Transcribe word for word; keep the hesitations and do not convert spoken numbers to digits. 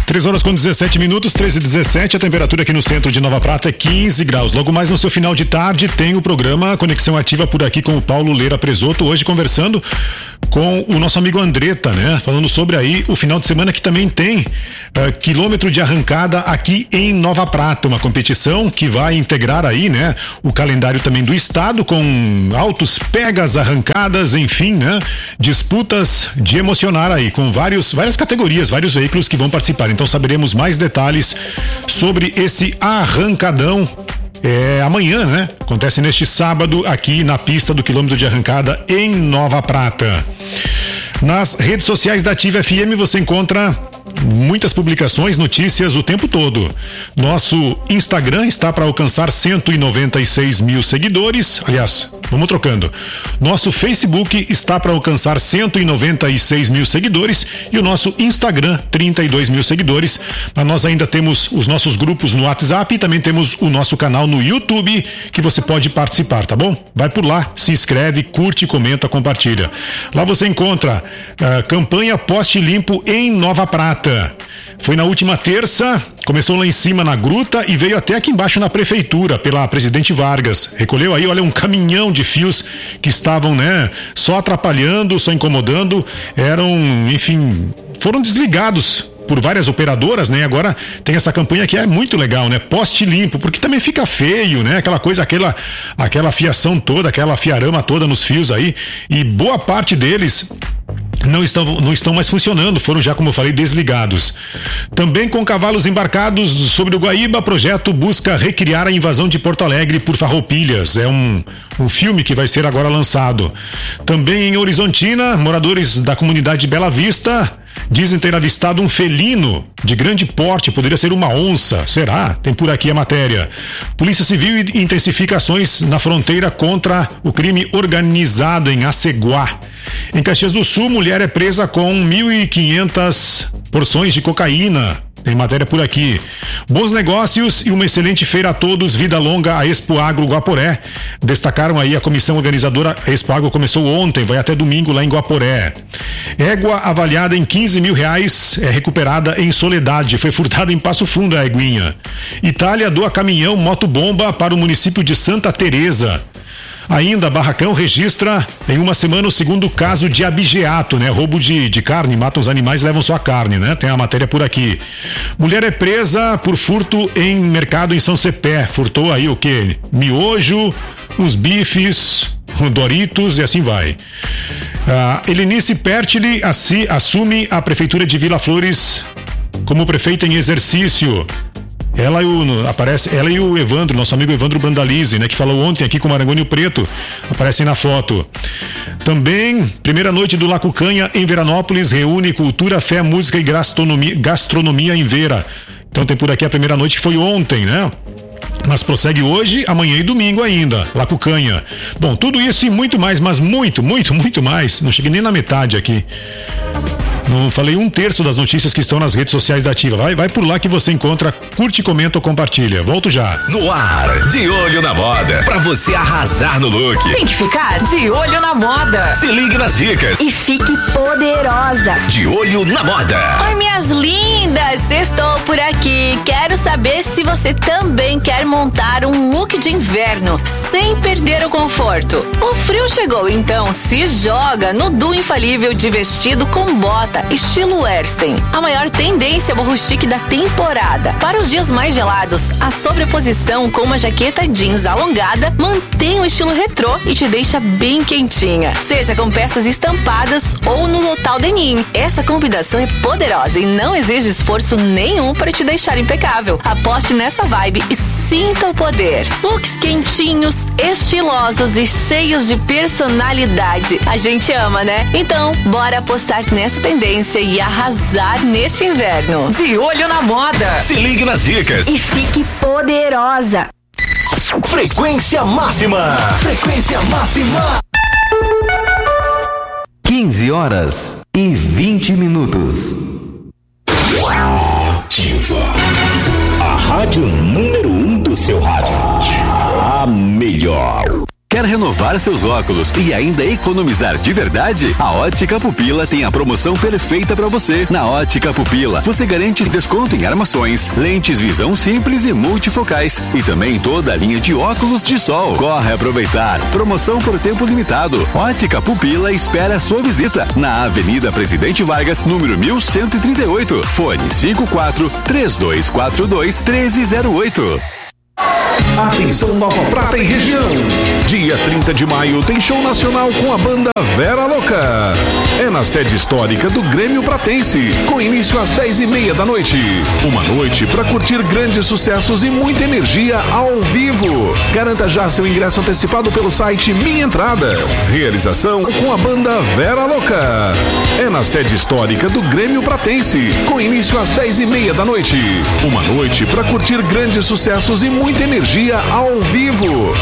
três horas com dezessete minutos, treze e dezessete, a temperatura aqui no centro de Nova Prata é quinze graus. Logo mais no seu final de tarde tem o programa Conexão Ativa por aqui com o Paulo Leira Presoto, hoje conversando com o nosso amigo Andretta, né? Falando sobre aí o final de semana que também tem uh, quilômetro de arrancada aqui em Nova Prata, uma competição que vai integrar aí, né? O calendário também do estado com altos pegas, arrancadas, enfim, né? Disputas de emocionar aí com vários, várias categorias, vários veículos que vão participar. Então saberemos mais detalhes sobre esse arrancadão. É amanhã, né? Acontece neste sábado aqui na pista do quilômetro de arrancada em Nova Prata. Nas redes sociais da Ativa F M você encontra muitas publicações, notícias o tempo todo. Nosso Instagram está para alcançar cento e noventa e seis mil seguidores. Aliás, vamos trocando. Nosso Facebook está para alcançar cento e noventa e seis mil seguidores e o nosso Instagram, trinta e dois mil seguidores. Mas nós ainda temos os nossos grupos no WhatsApp e também temos o nosso canal no YouTube que você pode participar, tá bom? Vai por lá, se inscreve, curte, comenta, compartilha. Lá você encontra a campanha Poste Limpo em Nova Prata. Foi na última terça, começou lá em cima na gruta e veio até aqui embaixo na prefeitura, pela Presidente Vargas. Recolheu aí, olha, um caminhão de fios que estavam, né, só atrapalhando, só incomodando, eram, enfim, foram desligados por várias operadoras, né? Agora tem essa campanha que é muito legal, né? Poste limpo, porque também fica feio, né? Aquela coisa, aquela, aquela fiação toda, aquela fiarama toda nos fios aí, e boa parte deles não estão, não estão mais funcionando, foram já, como eu falei, desligados. Também com cavalos embarcados sobre o Guaíba, projeto busca recriar a invasão de Porto Alegre por Farroupilhas. É um, um filme que vai ser agora lançado. Também em Horizontina, moradores da comunidade de Bela Vista dizem ter avistado um felino de grande porte, poderia ser uma onça, será? Tem por aqui a matéria. Polícia Civil intensifica ações na fronteira contra o crime organizado em Aceguá. Em Caxias do Sul, mulher é presa com mil e quinhentas porções de cocaína. Tem matéria por aqui. Bons negócios e uma excelente feira a todos. Vida longa a Expo Agro Guaporé. Destacaram aí a comissão organizadora. A Expo Agro começou ontem, vai até domingo lá em Guaporé. Égua avaliada em quinze mil reais é recuperada em Soledade. Foi furtada em Passo Fundo a eguinha. Itália doa caminhão motobomba para o município de Santa Teresa. Ainda, Barracão registra em uma semana o segundo caso de abigeato, né? Roubo de, de carne, matam os animais e levam só a carne, né? Tem a matéria por aqui. Mulher é presa por furto em mercado em São Cepé. Furtou aí o quê? Miojo, os bifes, Doritos e assim vai. Ah, Helenice Pertili assi, assume a prefeitura de Vila Flores como prefeita em exercício. Ela e o, aparece, ela e o Evandro, nosso amigo Evandro Brandalize, né, que falou ontem aqui com o Marangoni Preto, aparecem na foto. Também, primeira noite do Lacucanha em Veranópolis, reúne cultura, fé, música e gastronomia, gastronomia em Vera. Então tem por aqui a primeira noite que foi ontem, né? Mas prossegue hoje, amanhã e domingo ainda, Lacucanha. Bom, tudo isso e muito mais, mas muito, muito, muito mais. Não cheguei nem na metade aqui. Não falei um terço das notícias que estão nas redes sociais da Ativa. Vai, vai por lá que você encontra, curte, comenta ou compartilha. Volto já. No ar, de olho na moda, pra você arrasar no look. Tem que ficar de olho na moda. Se ligue nas dicas. E fique poderosa. De olho na moda. Oi, minhas lindas, estou por aqui. Quero saber se você também quer montar um look de inverno sem perder o conforto. O frio chegou, então se joga no duo infalível de vestido com bota estilo Ersten, a maior tendência borro chique da temporada. Para os dias mais gelados, a sobreposição com uma jaqueta jeans alongada mantém o estilo retrô e te deixa bem quentinha, seja com peças estampadas ou no total denim. Essa combinação é poderosa e não exige esforço nenhum para te deixar impecável. Aposte nessa vibe e sinta o poder. Looks quentinhos, estilosos e cheios de personalidade. A gente ama, né? Então, bora apostar nessa tendência e arrasar neste inverno. De olho na moda. Se ligue nas dicas. E fique poderosa. Frequência máxima. Frequência máxima. quinze horas e vinte minutos. Ativa. A rádio número um do seu rádio. A melhor. Quer renovar seus óculos e ainda economizar de verdade? A Ótica Pupila tem a promoção perfeita para você. Na Ótica Pupila, você garante desconto em armações, lentes visão simples e multifocais e também toda a linha de óculos de sol. Corre aproveitar. Promoção por tempo limitado. Ótica Pupila espera a sua visita na Avenida Presidente Vargas, número mil cento e trinta e oito. Fone cinco quatro três dois quatro dois um três zero oito. Atenção Nova Prata e região. Dia trinta de maio tem show nacional com a banda Vera Louca. É na sede histórica do Grêmio Pratense, com início às dez e meia da noite. Uma noite para curtir grandes sucessos e muita energia ao vivo. Garanta já seu ingresso antecipado pelo site Minha Entrada. Realização com a banda Vera Louca. É na sede histórica do Grêmio Pratense, com início às dez e meia da noite. Uma noite para curtir grandes sucessos e muita energia ao vivo.